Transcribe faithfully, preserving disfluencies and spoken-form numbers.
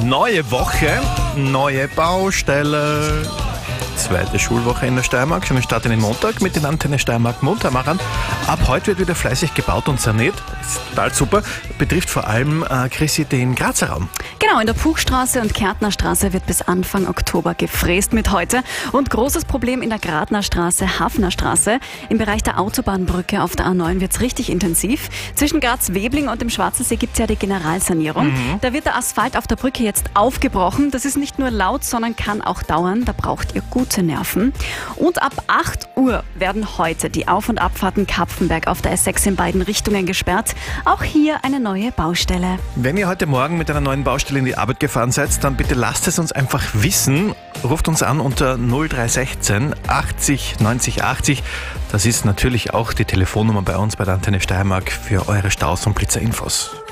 Neue Woche, neue Baustelle. Zweite Schulwoche in der Steiermark, schon Start in den Montag mit den Antenne Steiermark Montagmachern. Ab heute wird wieder fleißig gebaut und saniert. Ist total super. Betrifft vor allem, äh, Chrissy, den Grazer Raum. Genau, in der Puchstraße und Kärntnerstraße wird bis Anfang Oktober gefräst mit heute. Und großes Problem in der Gradnerstraße, Hafnerstraße. Im Bereich der Autobahnbrücke auf der A neun wird es richtig intensiv. Zwischen Graz-Webling und dem Schwarzensee gibt es ja die Generalsanierung. Mhm. Da wird der Asphalt auf der Brücke jetzt aufgebrochen. Das ist nicht nur laut, sondern kann auch dauern. Da braucht ihr gute Nerven. Und ab acht Uhr werden heute die Auf- und Abfahrten Kapfenberg auf der S sechs in beiden Richtungen gesperrt. Auch hier eine neue Baustelle. Wenn ihr heute Morgen mit einer neuen Baustelle in die Arbeit gefahren seid, dann bitte lasst es uns einfach wissen. Ruft uns an unter null drei eins sechs achtzig neunzig achtzig. Das ist natürlich auch die Telefonnummer bei uns bei der Antenne Steiermark für eure Staus- und Blitzer-Infos.